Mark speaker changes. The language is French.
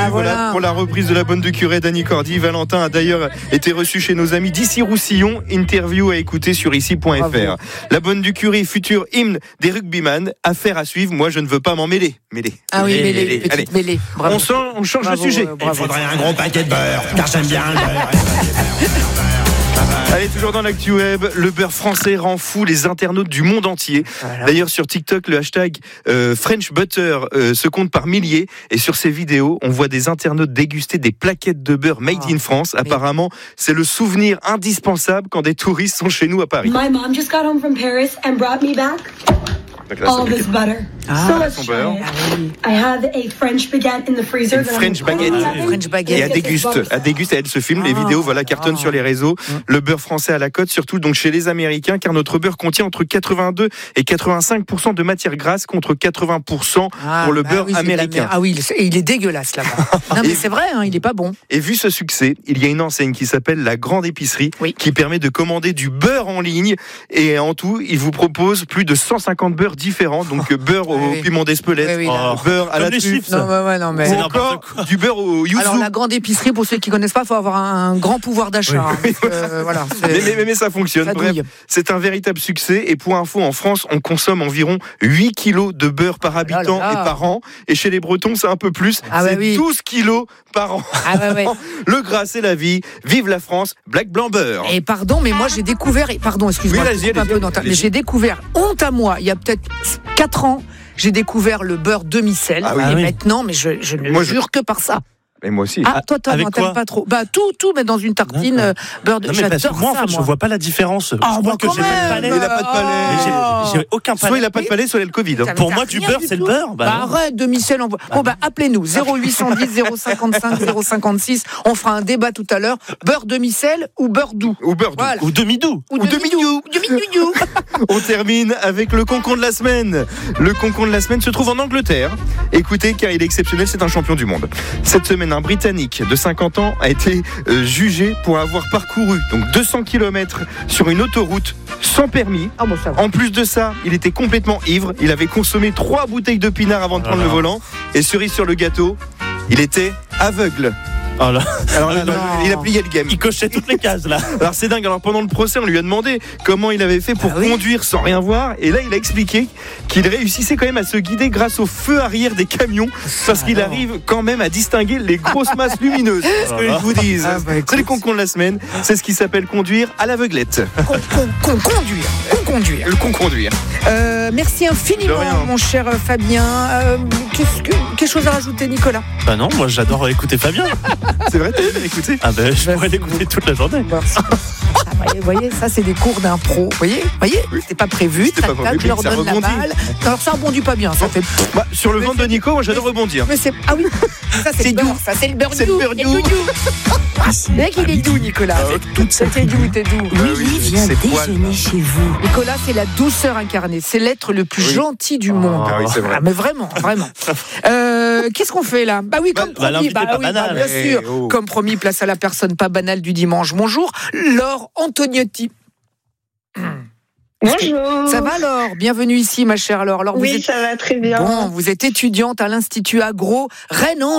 Speaker 1: voilà pour la reprise de La Bonne du Curé d'Annie Cordy. Valentin a d'ailleurs été reçu chez nos amis d'Issy-Roussillon. Interview à écouter sur ici.fr. La Bonne du Curé, futur hymne des rugbyman. Affaire à suivre. Moi, je ne veux pas m'en mêler.
Speaker 2: Ah oui, mêlée, petite
Speaker 1: Allez.
Speaker 2: mêlée.
Speaker 1: On change de sujet.
Speaker 3: Il faudrait un gros paquet de beurre, car j'aime bien le beurre.
Speaker 1: Allez, toujours dans l'actu web, le beurre français rend fou les internautes du monde entier. Voilà. D'ailleurs, sur TikTok, le hashtag French Butter se compte par milliers. Et sur ces vidéos, on voit des internautes déguster des plaquettes de beurre made in France. Apparemment, c'est le souvenir indispensable quand des touristes sont chez nous à Paris.
Speaker 4: My mom just got home from Paris and brought me back all this butter. So let's try it. I have a French baguette in the freezer.
Speaker 1: Une French baguette.
Speaker 2: French baguette.
Speaker 1: Et elle déguste, elle se filme. Les vidéos, cartonnent sur les réseaux. Le beurre français à la cote, surtout donc chez les Américains, car notre beurre contient entre 82 et 85% de matière grasse contre 80% pour le beurre américain.
Speaker 2: Ah oui, il est dégueulasse là-bas. Non mais c'est vrai, il est pas bon.
Speaker 1: Et vu ce succès, il y a une enseigne qui s'appelle La Grande Épicerie, qui permet de commander du beurre en ligne. Et en tout, il vous propose plus de 150 beurres différents. Donc beurre au piment d'Espelette, beurre à la truffe,
Speaker 2: mais
Speaker 1: ou encore du beurre au yuzu.
Speaker 2: Alors la Grande Épicerie, pour ceux qui connaissent pas, il faut avoir un grand pouvoir d'achat.
Speaker 1: Mais ça fonctionne. Bref, c'est un véritable succès. Et pour info, en France, on consomme environ 8 kilos de beurre par habitant et par an. Et chez les Bretons, c'est un peu plus. C'est 12 kilos par an. Le gras, c'est la vie. Vive la France. Black Blanc Beurre.
Speaker 2: Et pardon, mais moi j'ai découvert... Pardon, excuse-moi. Mais j'ai découvert, honte à moi, il y a peut-être 4 ans, j'ai découvert le beurre demi-sel. Maintenant, mais je ne jure que par ça.
Speaker 1: Et moi aussi.
Speaker 2: Ah, toi, t'aimes pas trop. Tout, mais dans une tartine, beurre de...
Speaker 3: J'adore ça, moi. Je vois pas la différence. Je crois que j'ai pas de palais.
Speaker 1: Il a pas de palais.
Speaker 3: J'ai aucun palais.
Speaker 1: Soit il a pas de palais, soit il a le Covid.
Speaker 3: Pour moi, du beurre, c'est le beurre.
Speaker 2: Arrête, demi-sel. Appelez-nous. 0810 055 056. On fera un débat tout à l'heure. Beurre demi-sel ou beurre doux.
Speaker 3: Ou demi-doux.
Speaker 2: Demi-doux.
Speaker 1: On termine avec le concon de la semaine. Le concon de la semaine se trouve en Angleterre. Écoutez, car il est exceptionnel, c'est un champion du monde. Cette semaine, un Britannique de 50 ans a été jugé pour avoir parcouru donc 200 km sur une autoroute sans permis. En plus de ça, il était complètement ivre. Il avait consommé 3 bouteilles de pinard avant de prendre le volant. Et cerise sur le gâteau, il était aveugle. Alors il a plié le game.
Speaker 3: Il cochait toutes les cases là.
Speaker 1: Alors c'est dingue. Alors pendant le procès, on lui a demandé comment il avait fait pour conduire sans rien voir. Et là, il a expliqué qu'il réussissait quand même à se guider grâce au feu arrière des camions, parce qu'il arrive quand même à distinguer les grosses masses lumineuses. C'est ce que je vous dis. C'est le concon de la semaine. C'est ce qui s'appelle conduire à l'aveuglette.
Speaker 2: Conduire.
Speaker 1: Le conduire.
Speaker 2: Merci infiniment, mon cher Fabien. Quelque chose à rajouter, Nicolas?
Speaker 3: Non, moi j'adore écouter Fabien.
Speaker 1: C'est vrai, t'as bien écouté?
Speaker 3: Je pourrais l'écouter toute la journée.
Speaker 2: Vous voyez, ça c'est des cours d'impro. Vous voyez, c'était pas prévu. Je leur donne la balle. Alors ça rebondit pas bien. Ça fait.
Speaker 1: Sur le ventre de Nico, moi j'adore rebondir.
Speaker 2: Mais ça c'est doux. Ça c'est le beurre doux. Le mec il est doux, Nicolas. T'es doux.
Speaker 4: Oui, viens déjeuner chez vous.
Speaker 2: Nicolas, c'est la douceur incarnée. C'est l'être le plus gentil du monde.
Speaker 1: Ah oui, c'est vrai.
Speaker 2: Mais vraiment. Qu'est-ce qu'on fait là? Comme promis. Bien sûr. Comme promis, place à la personne pas banale du dimanche. Bonjour, Laure Antoniotti.
Speaker 5: Bonjour.
Speaker 2: Ça va Laure? Bienvenue ici ma chère Laure.
Speaker 5: Ça va très bien.
Speaker 2: Vous êtes étudiante à l'Institut Agro Rennes.